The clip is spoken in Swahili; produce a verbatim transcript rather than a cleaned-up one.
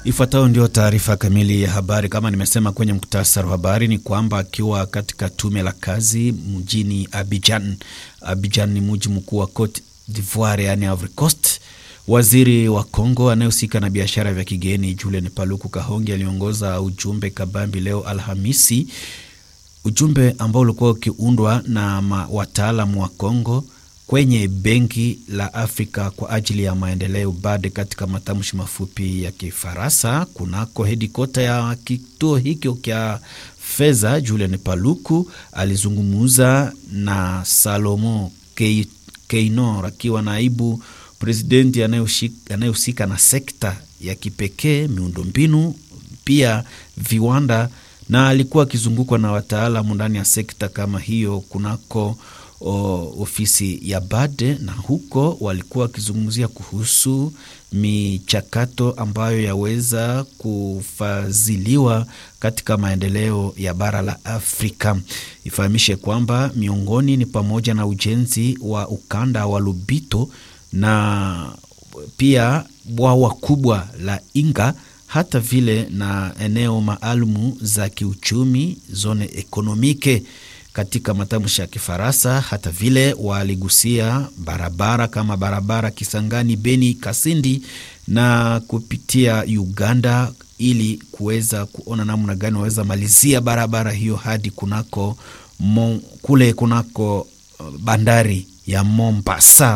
Ifuatayo ndio taarifa kamili ya habari. Kama nimesema kwenye muktasari wa habari ni kwamba akiwa katika tume la kazi mjini Abidjan. Abidjan ni mji mkuu wa Cote d'Ivoire, yani Ivory Coast. Waziri wa Kongo anayehusika na biashara vya kigeni Julien Paluku Kahongi aliongoza ujumbe kabambi leo Alhamisi. Ujumbe ambao ulikuwa ukiundwa na wataalamu wa Kongo kwenye benki la Afrika kwa ajili ya maendeleo B A D katika matamshi mafupi ya Kifaransa kunako hedikota ya kituo hiki cha fedha. Julien Paluku alizungumza na Salomo Keino akiwa naibu presidenti anayehusika na sekta ya kipekee, miundombinu, pia viwanda, na alikuwa akizungukwa na wataalamu ndani ya sekta kama hiyo kunako O, ofisi ya B A D, na huko walikuwa wakizungumzia kuhusu michakato ambayo yaweza kufadhiliwa katika maendeleo ya bara la Afrika. Ifahamishe kwamba miongoni ni pamoja na ujenzi wa ukanda wa Lubito na pia bwawa kubwa la Inga, hata vile na eneo maalumu za kiuchumi, zone ekonomike katika matamshi ya Kifaransa. Hata vile waligusia barabara kama barabara Kisangani, Beni, Kasindi na kupitia Uganda, ili kuweza kuona namna gani waweza malizia barabara hiyo hadi kunako mon, kule kunako bandari ya Mombasa.